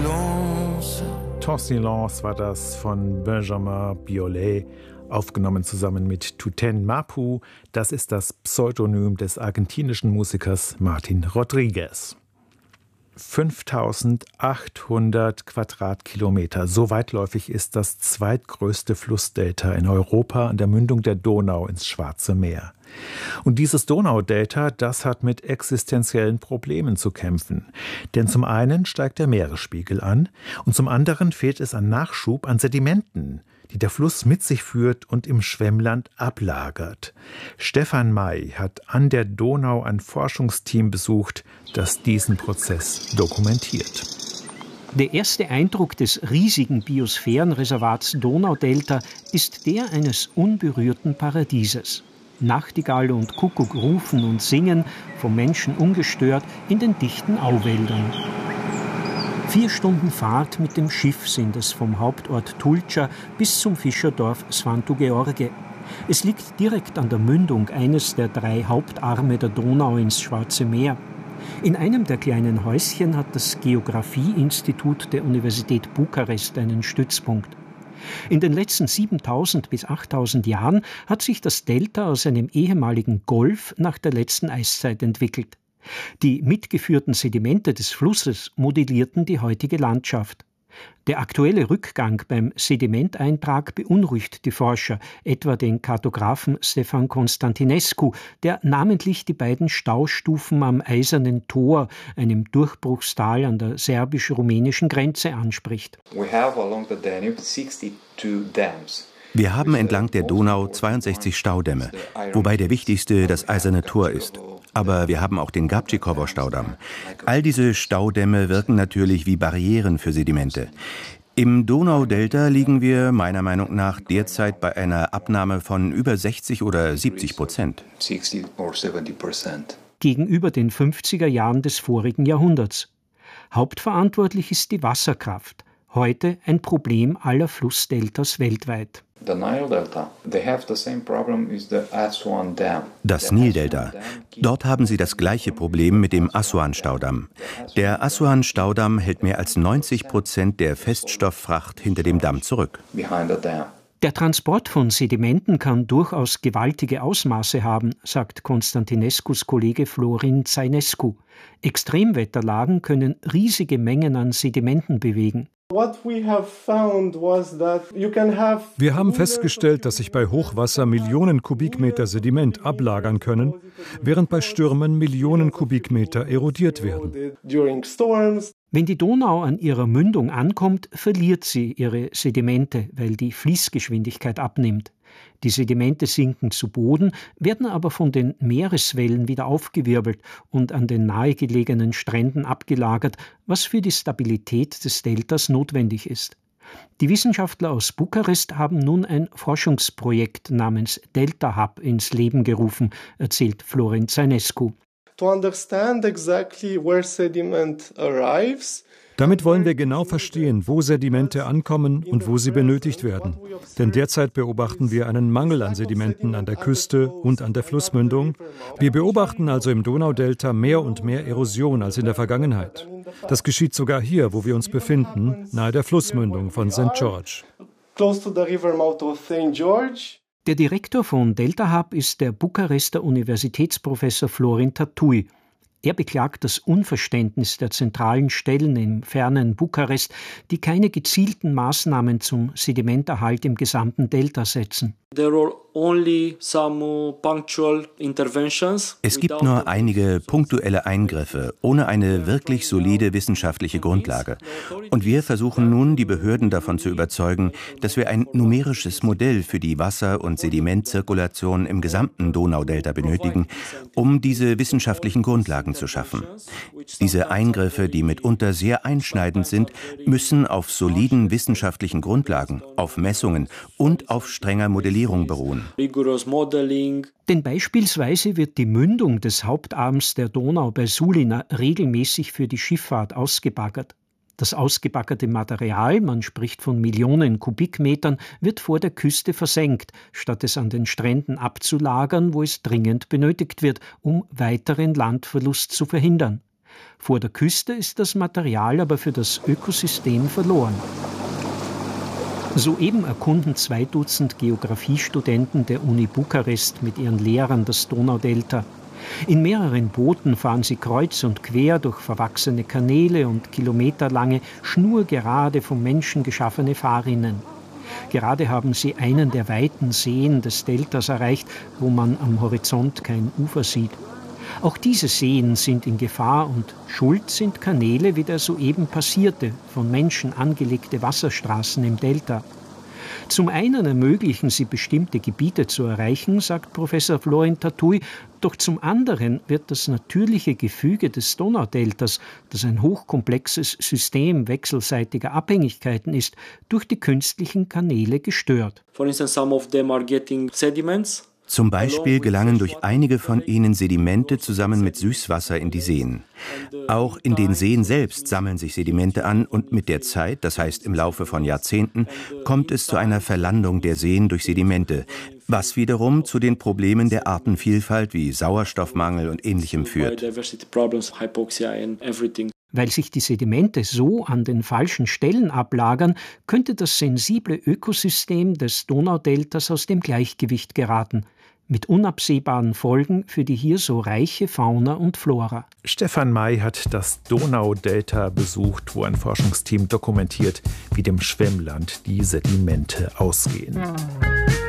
Temps Silence war das von Benjamin Biolay, aufgenommen zusammen mit Tuten Mapu. Das ist das Pseudonym des argentinischen Musikers Martin Rodriguez. 5.800 Quadratkilometer. So weitläufig ist das zweitgrößte Flussdelta in Europa an der Mündung der Donau ins Schwarze Meer. Und dieses Donaudelta, das hat mit existenziellen Problemen zu kämpfen. Denn zum einen steigt der Meeresspiegel an und zum anderen fehlt es an Nachschub an Sedimenten, die der Fluss mit sich führt und im Schwemmland ablagert. Stefan May hat an der Donau ein Forschungsteam besucht, das diesen Prozess dokumentiert. Der erste Eindruck des riesigen Biosphärenreservats Donaudelta ist der eines unberührten Paradieses. Nachtigall und Kuckuck rufen und singen, vom Menschen ungestört, in den dichten Auwäldern. 4 Stunden Fahrt mit dem Schiff sind es vom Hauptort Tulča bis zum Fischerdorf Svantu Gheorghe. Es liegt direkt an der Mündung eines der 3 Hauptarme der Donau ins Schwarze Meer. In einem der kleinen Häuschen hat das Geographieinstitut der Universität Bukarest einen Stützpunkt. In den letzten 7.000 bis 8.000 Jahren hat sich das Delta aus einem ehemaligen Golf nach der letzten Eiszeit entwickelt. Die mitgeführten Sedimente des Flusses modellierten die heutige Landschaft. Der aktuelle Rückgang beim Sedimenteintrag beunruhigt die Forscher, etwa den Kartografen Stefan Constantinescu, der namentlich die beiden Staustufen am Eisernen Tor, einem Durchbruchstal an der serbisch-rumänischen Grenze, anspricht. Wir haben entlang der Donau 62 Staudämme, wobei der wichtigste das Eiserne Tor ist. Aber wir haben auch den Gabčíkovo-Staudamm. All diese Staudämme wirken natürlich wie Barrieren für Sedimente. Im Donaudelta liegen wir meiner Meinung nach derzeit bei einer Abnahme von über 60 oder 70%. Gegenüber den 50er Jahren des vorigen Jahrhunderts. Hauptverantwortlich ist die Wasserkraft. Heute ein Problem aller Flussdeltas weltweit. Das Nildelta. Dort haben sie das gleiche Problem mit dem Assuan-Staudamm. Der Assuan-Staudamm hält mehr als 90% der Feststofffracht hinter dem Damm zurück. Der Transport von Sedimenten kann durchaus gewaltige Ausmaße haben, sagt Constantinescus Kollege Florin Țăinescu. Extremwetterlagen können riesige Mengen an Sedimenten bewegen. Wir haben festgestellt, dass sich bei Hochwasser Millionen Kubikmeter Sediment ablagern können, während bei Stürmen Millionen Kubikmeter erodiert werden. Wenn die Donau an ihrer Mündung ankommt, verliert sie ihre Sedimente, weil die Fließgeschwindigkeit abnimmt. Die Sedimente sinken zu Boden, werden aber von den Meereswellen wieder aufgewirbelt und an den nahegelegenen Stränden abgelagert, was für die Stabilität des Deltas notwendig ist. Die Wissenschaftler aus Bukarest haben nun ein Forschungsprojekt namens Delta Hub ins Leben gerufen, erzählt Florin Țăinescu. Damit wollen wir genau verstehen, wo Sedimente ankommen und wo sie benötigt werden. Denn derzeit beobachten wir einen Mangel an Sedimenten an der Küste und an der Flussmündung. Wir beobachten also im Donaudelta mehr und mehr Erosion als in der Vergangenheit. Das geschieht sogar hier, wo wir uns befinden, nahe der Flussmündung von St. George. Der Direktor von Delta Hub ist der Bukarester Universitätsprofessor Florin Tatui. Er beklagt das Unverständnis der zentralen Stellen im fernen Bukarest, die keine gezielten Maßnahmen zum Sedimenterhalt im gesamten Delta setzen. Es gibt nur einige punktuelle Eingriffe, ohne eine wirklich solide wissenschaftliche Grundlage. Und wir versuchen nun, die Behörden davon zu überzeugen, dass wir ein numerisches Modell für die Wasser- und Sedimentzirkulation im gesamten Donaudelta benötigen, um diese wissenschaftlichen Grundlagen zu schaffen. Diese Eingriffe, die mitunter sehr einschneidend sind, müssen auf soliden wissenschaftlichen Grundlagen, auf Messungen und auf strenger Modellierung beruhen. Denn beispielsweise wird die Mündung des Hauptarms der Donau bei Sulina regelmäßig für die Schifffahrt ausgebaggert. Das ausgebaggerte Material, man spricht von Millionen Kubikmetern, wird vor der Küste versenkt, statt es an den Stränden abzulagern, wo es dringend benötigt wird, um weiteren Landverlust zu verhindern. Vor der Küste ist das Material aber für das Ökosystem verloren. Soeben erkunden 2 Dutzend Geografiestudenten der Uni Bukarest mit ihren Lehrern das Donaudelta. In mehreren Booten fahren sie kreuz und quer durch verwachsene Kanäle und kilometerlange, schnurgerade vom Menschen geschaffene Fahrrinnen. Gerade haben sie einen der weiten Seen des Deltas erreicht, wo man am Horizont kein Ufer sieht. Auch diese Seen sind in Gefahr und schuld sind Kanäle wie der soeben passierte, von Menschen angelegte Wasserstraßen im Delta. Zum einen ermöglichen sie bestimmte Gebiete zu erreichen, sagt Professor Florin Tatuy, doch zum anderen wird das natürliche Gefüge des Donaudeltas, das ein hochkomplexes System wechselseitiger Abhängigkeiten ist, durch die künstlichen Kanäle gestört. For instance, some of them are getting sediments. Zum Beispiel gelangen durch einige von ihnen Sedimente zusammen mit Süßwasser in die Seen. Auch in den Seen selbst sammeln sich Sedimente an und mit der Zeit, das heißt im Laufe von Jahrzehnten, kommt es zu einer Verlandung der Seen durch Sedimente, was wiederum zu den Problemen der Artenvielfalt wie Sauerstoffmangel und Ähnlichem führt. Weil sich die Sedimente so an den falschen Stellen ablagern, könnte das sensible Ökosystem des Donaudeltas aus dem Gleichgewicht geraten, mit unabsehbaren Folgen für die hier so reiche Fauna und Flora. Stefan May hat das Donaudelta besucht, wo ein Forschungsteam dokumentiert, wie dem Schwemmland die Sedimente ausgehen.